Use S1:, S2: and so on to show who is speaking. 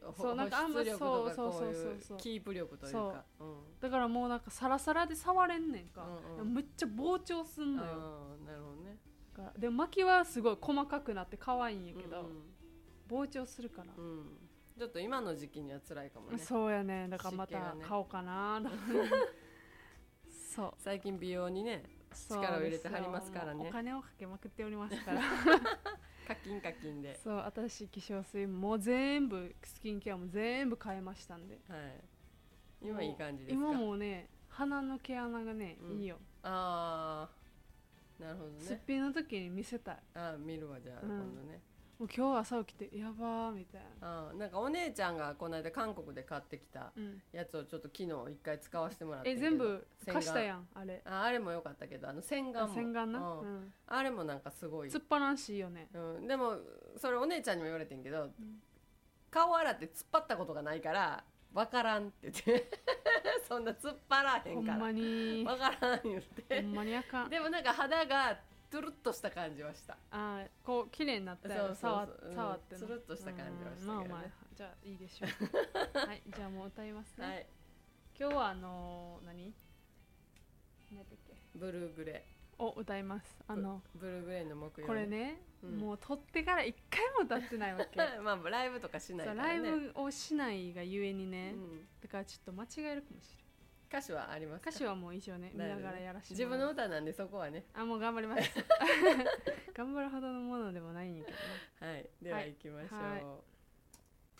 S1: そうなんかあんま
S2: 保湿力とか
S1: そう
S2: こういう
S1: そう
S2: キープ力というか
S1: だからもうなんかサラサラで触れんねんか、めっちゃ膨張すんのよ。
S2: なるほどね。
S1: でも巻きはすごい細かくなって可愛いんやけど、膨張するから、
S2: ちょっと今の時期には辛いかもね。
S1: そうやね、だからまた買おうかな、そう
S2: 最近美容にね力を入れてはりますからね。
S1: お金をかけまくっておりますから
S2: 課金で。
S1: そう、新しい化粧水も全部スキンケアも全部変えましたんで、
S2: はい、今いい感じですか？
S1: 今もうね鼻の毛穴がね、いいよ。
S2: ああ、なるほどね。
S1: すっぴんの時に見せたい。
S2: 見るわじゃあ、今度ね。
S1: もう今日朝起きてやばーみたいな。
S2: なんかお姉ちゃんがこの間韓国で買ってきたやつをちょっと昨日一回使わせてもらって、
S1: 全部貸したやんあれ。
S2: あれも良かったけど、洗顔
S1: な、
S2: あれもなんかすごい
S1: 突っ張らんしいよね。
S2: でもそれお姉ちゃんにも言われてんけど、顔洗って突っ張ったことがないから分からんって言ってそんな突っ張らへんから
S1: ほんまに
S2: 分からん言って
S1: ほんまにあかん。
S2: でもなんか肌がトゥルッとした感じはした。
S1: こう綺麗になったよ。触って
S2: トゥルッとした感じはしたけどね。
S1: まあじゃあいいでしょうはい、じゃあもう歌いますね、はい、今日は何だっけ、
S2: ブルーグレ
S1: ーを歌います。
S2: ブルーグレーの木曜、
S1: これね、もう撮ってから一回も歌ってないわけ
S2: まあライブとかしないからね。
S1: ライブをしないがゆえにね、だからちょっと間違えるかもしれない。
S2: 歌詞はありますか？
S1: 歌詞はもう一応ね見ながらやらせて
S2: 自分の歌なんでそこはね
S1: もう頑張ります頑張るほどのものでもないんやけどね。
S2: はい、では行きましょう。